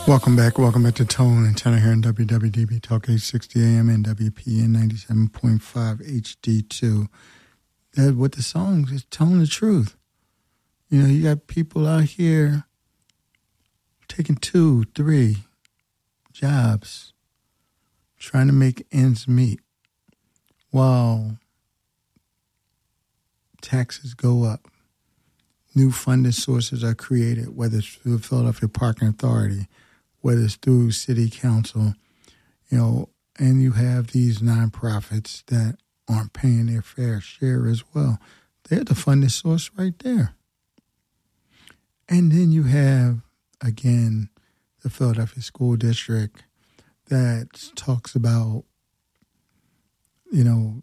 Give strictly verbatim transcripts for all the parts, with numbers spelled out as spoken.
Welcome back. Welcome back to Tone and Tenor here in W W D B Talk eight sixty A M and W P N ninety-seven point five H D two. That what the song is telling the truth. You know, you got people out here taking two, three jobs, trying to make ends meet while taxes go up. New funding sources are created, whether it's through the Philadelphia Parking Authority, whether it's through city council, you know, and you have these nonprofits that aren't paying their fair share as well. They're the funding source right there. And then you have, again, the Philadelphia School District that talks about, you know,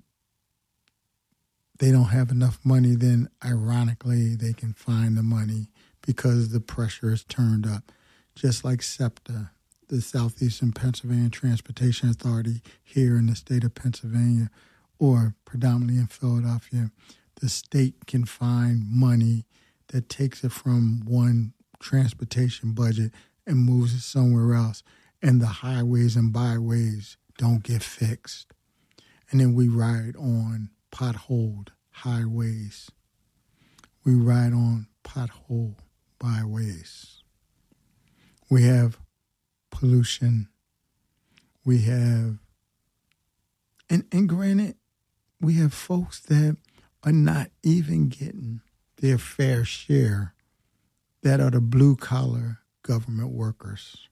they don't have enough money, then ironically they can find the money because the pressure is turned up. Just like SEPTA, the Southeastern Pennsylvania Transportation Authority here in the state of Pennsylvania, or predominantly in Philadelphia, the state can find money that takes it from one transportation budget and moves it somewhere else, and the highways and byways don't get fixed. And then we ride on potholed highways. We ride on pothole byways. We have pollution. We have, and, and granted, we have folks that are not even getting their fair share, that are the blue-collar government workers.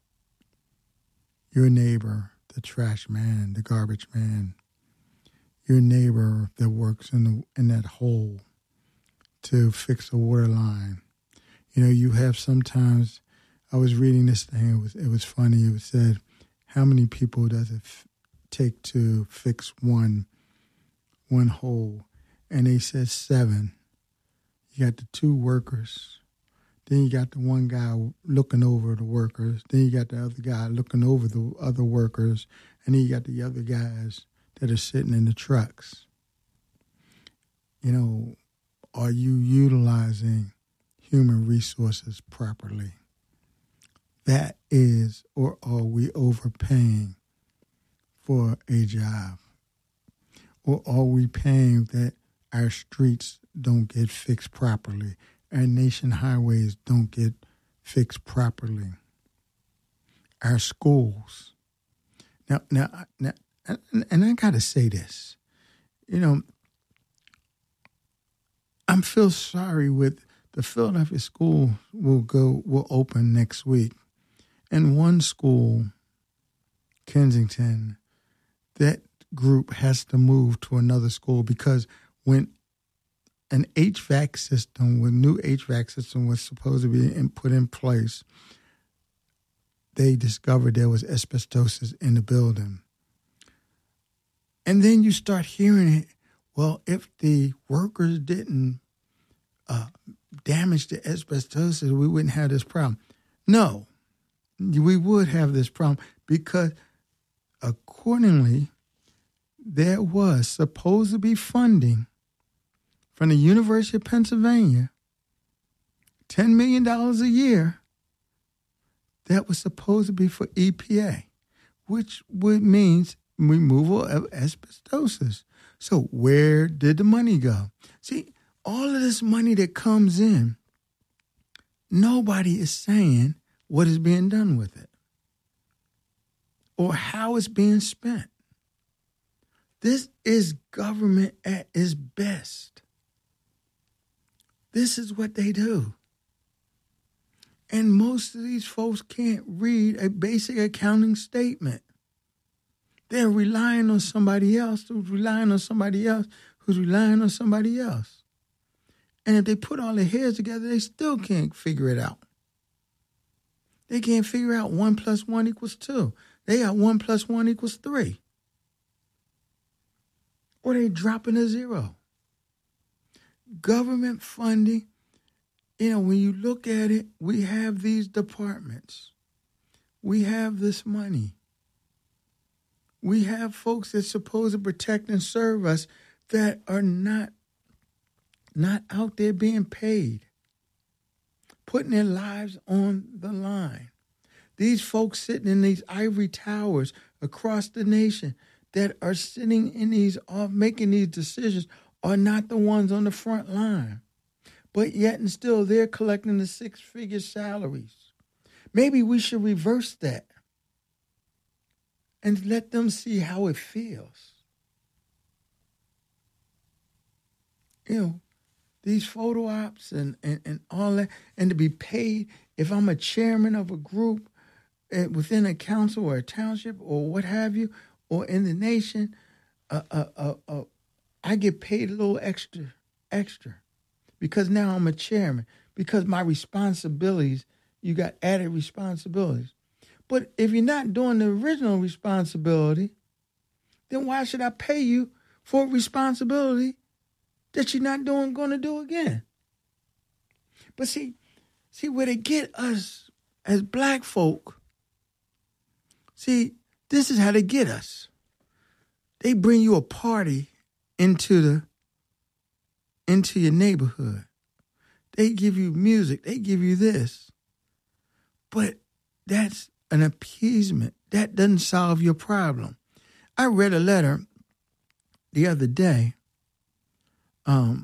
Your neighbor, the trash man, the garbage man, your neighbor that works in the in that hole to fix a water line. You know, you have sometimes, I was reading this thing, it was it was funny, it said, how many people does it f- take to fix one one hole? And they said seven. You got the two workers. Then you got the one guy looking over the workers. Then you got the other guy looking over the other workers. And then you got the other guys that are sitting in the trucks. You know, are you utilizing human resources properly? That is, or are we overpaying for a job? Or are we paying that our streets don't get fixed properly? Our nation highways don't get fixed properly? Our schools. Now, now, now and, and I got to say this. You know, I feel sorry with the Philadelphia school will go will open next week. And one school, Kensington, that group has to move to another school because when an H V A C system, when new H V A C system was supposed to be in, put in place, they discovered there was asbestosis in the building. And then you start hearing it, well, if the workers didn't uh, damage the asbestosis, we wouldn't have this problem. No, we would have this problem because accordingly, there was supposed to be funding from the University of Pennsylvania, ten million dollars a year, that was supposed to be for E P A, which would means removal of asbestosis. So where did the money go? See, all of this money that comes in, nobody is saying what is being done with it or how it's being spent. This is government at its best. This is what they do. And most of these folks can't read a basic accounting statement. They're relying on somebody else who's relying on somebody else who's relying on somebody else. And if they put all their heads together, they still can't figure it out. They can't figure out one plus one equals two. They got one plus one equals three. Or they dropping a zero. Government funding, you know, when you look at it, we have these departments. We have this money. We have folks that's supposed to protect and serve us that are not, not out there being paid, putting their lives on the line. These folks sitting in these ivory towers across the nation that are sitting in these, uh, making these decisions are not the ones on the front line. But yet and still, they're collecting the six-figure salaries. Maybe we should reverse that and let them see how it feels. You know, these photo ops and, and, and all that, and to be paid, if I'm a chairman of a group uh, within a council or a township or what have you, or in the nation, uh, uh, uh, uh, I get paid a little extra, extra, because now I'm a chairman, because my responsibilities, you got added responsibilities. But if you're not doing the original responsibility, then why should I pay you for a responsibility that you're not doing, going to do again? But see, see where they get us as black folk, see, this is how they get us. They bring you a party into the into your neighborhood. They give you music. They give you this. But that's an appeasement. That doesn't solve your problem. I read a letter the other day um,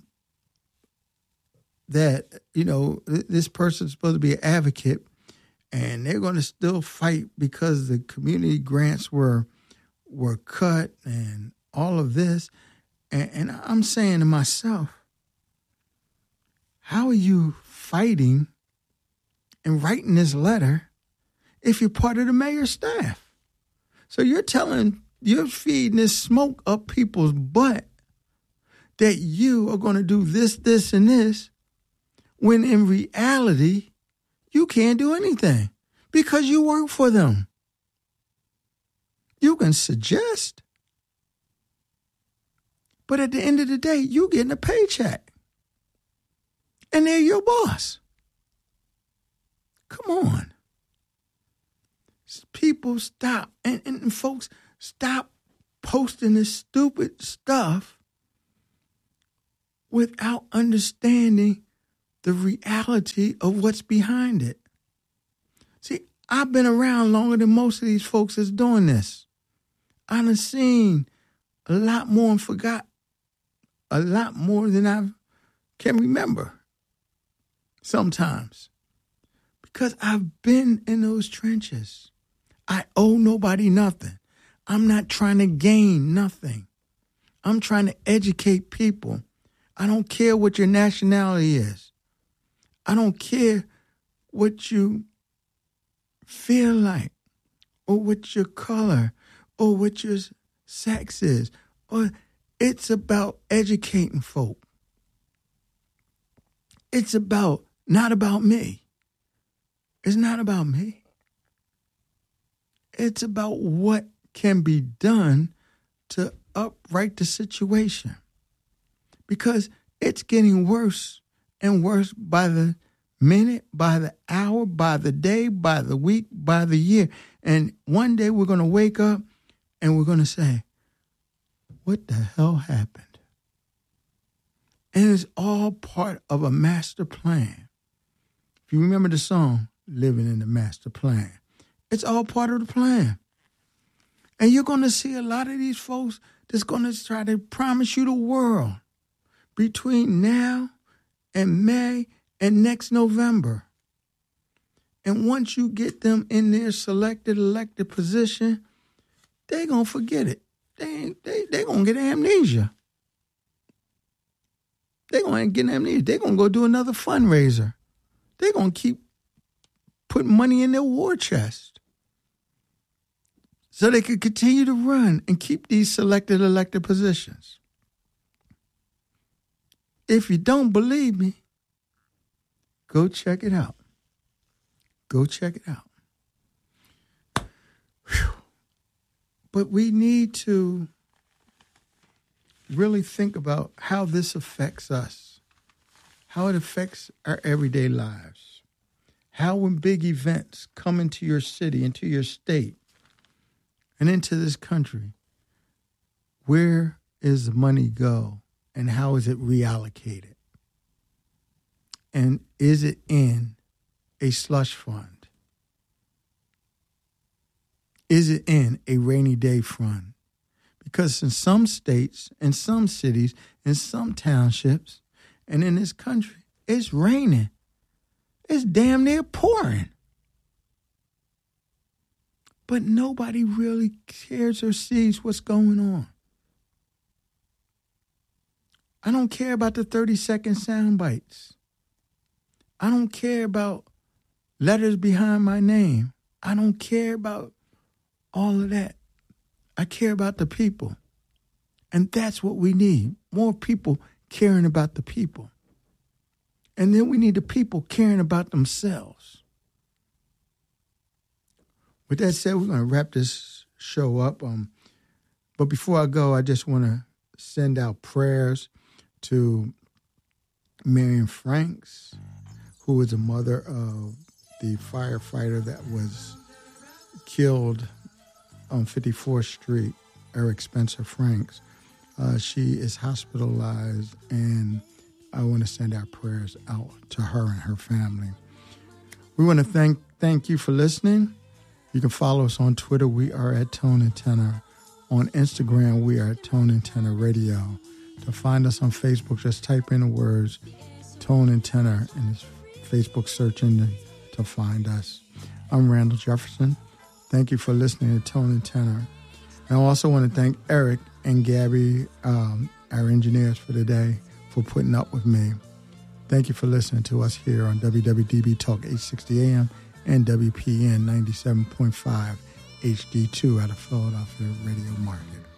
that, you know, th- this person's supposed to be an advocate, and they're going to still fight because the community grants were were cut and all of this. And, and I'm saying to myself, how are you fighting and writing this letter if you're part of the mayor's staff? So you're telling, you're feeding this smoke up people's butt that you are going to do this, this, and this, when in reality, you can't do anything because you work for them. You can suggest, but at the end of the day, you're getting a paycheck. And they're your boss. Come on. People stop, and, and folks stop posting this stupid stuff without understanding the reality of what's behind it. See, I've been around longer than most of these folks that's doing this. I've seen a lot more and forgot a lot more than I can remember sometimes, because I've been in those trenches. I owe nobody nothing. I'm not trying to gain nothing. I'm trying to educate people. I don't care what your nationality is. I don't care what you feel like, or what your color, or what your sex is. Or it's about educating folk. It's about, not about me. It's not about me. It's about what can be done to upright the situation. Because it's getting worse and worse by the minute, by the hour, by the day, by the week, by the year. And one day we're going to wake up and we're going to say, what the hell happened? And it's all part of a master plan. If you remember the song, Living in the Master Plan, it's all part of the plan. And you're going to see a lot of these folks that's going to try to promise you the world between now and May and next November. And once you get them in their selected, elected position, they're going to forget it. They they they going to get amnesia. They're going to get amnesia. They're going to go do another fundraiser. They're going to keep putting money in their war chest so they can continue to run and keep these selected elected positions. If you don't believe me, go check it out. Go check it out. Whew. But we need to really think about how this affects us, how it affects our everyday lives, how when big events come into your city, into your state, and into this country, where is the money go and how is it reallocated? And is it in a slush fund? is it in a rainy day fund? Because in some states, in some cities, in some townships, and in this country, it's raining. It's damn near pouring. But nobody really cares or sees what's going on. I don't care about the thirty-second sound bites. I don't care about letters behind my name. I don't care about all of that. I care about the people. And that's what we need. More people caring about the people. And then we need the people caring about themselves. With that said, we're going to wrap this show up. Um, but before I go, I just want to send out prayers to Marion Franks, who is the mother of the firefighter that was killed on fifty-fourth Street, Eric Spencer Franks. Uh, she is hospitalized, and I want to send our prayers out to her and her family. We want to thank thank you for listening. You can follow us on Twitter. We are at Tone and Tenor. On Instagram, we are at Tone and Tenor Radio. To find us on Facebook, just type in the words Tone and Tenor in this Facebook search engine to find us. I'm Randall Jefferson. Thank you for listening to Tone and Tenor. And I also want to thank Eric and Gabby, um, our engineers for today, for putting up with me. Thank you for listening to us here on W W D B Talk eight sixty A M and W P N ninety-seven point five H D two out of Philadelphia Radio Market.